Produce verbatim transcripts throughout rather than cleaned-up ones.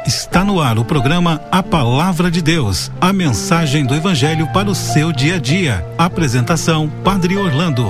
Está no ar o programa A Palavra de Deus, a mensagem do Evangelho para o seu dia a dia. Apresentação, Padre Orlando.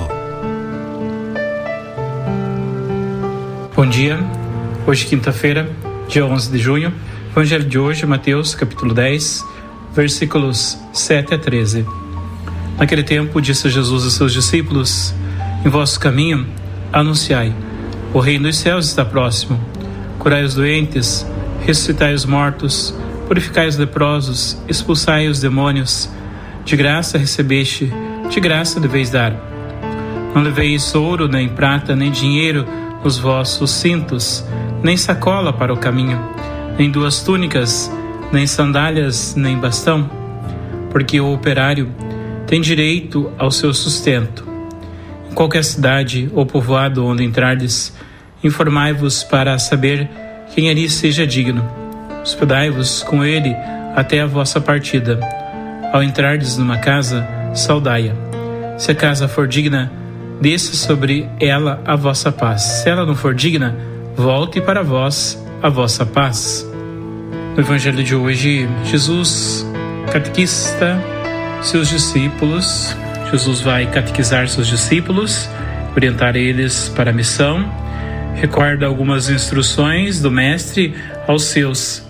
Bom dia, hoje quinta-feira, dia onze de junho, Evangelho de hoje, Mateus capítulo dez, versículos sete a treze. Naquele tempo disse Jesus a seus discípulos: em vosso caminho anunciai, o reino dos céus está próximo. Curai os doentes, ressuscitai os mortos, purificai os leprosos, expulsai os demônios. De graça recebeste, de graça deveis dar. Não leveis ouro, nem prata, nem dinheiro nos vossos cintos, nem sacola para o caminho, nem duas túnicas, nem sandálias, nem bastão, porque o operário tem direito ao seu sustento. Em qualquer cidade ou povoado onde entrardes, informai-vos para saber quem ali seja digno. Hospedai-vos com ele até a vossa partida. Ao entrardes numa casa, saudai-a. Se a casa for digna, desça sobre ela a vossa paz. Se ela não for digna, volte para vós a vossa paz. No Evangelho de hoje, Jesus catequiza seus discípulos. Jesus vai catequizar seus discípulos, orientar eles para a missão. Recorda algumas instruções do Mestre aos seus,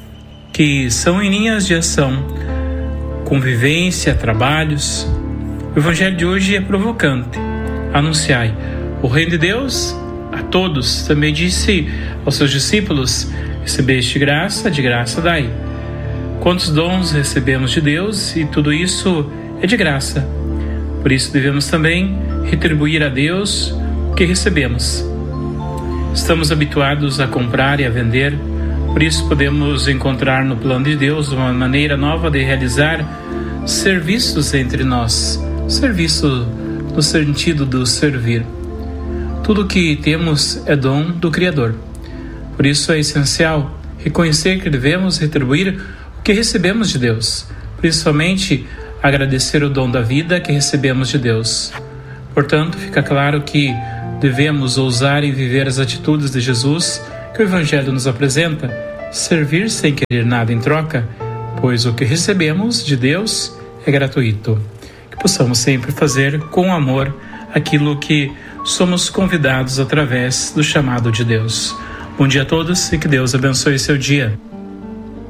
que são em linhas de ação, convivência, trabalhos. O Evangelho de hoje é provocante. Anunciai o reino de Deus a todos. Também disse aos seus discípulos: recebeste graça, de graça dai. Quantos dons recebemos de Deus, e tudo isso é de graça. Por isso devemos também retribuir a Deus o que recebemos. Estamos habituados a comprar e a vender, por isso podemos encontrar no plano de Deus uma maneira nova de realizar serviços entre nós. Serviço no sentido do servir. Tudo o que temos é dom do Criador. Por isso é essencial reconhecer que devemos retribuir o que recebemos de Deus, principalmente agradecer o dom da vida que recebemos de Deus. Portanto, fica claro que devemos ousar em viver as atitudes de Jesus que o Evangelho nos apresenta, servir sem querer nada em troca, pois o que recebemos de Deus é gratuito. Que possamos sempre fazer com amor aquilo que somos convidados através do chamado de Deus. Bom dia a todos e que Deus abençoe seu dia.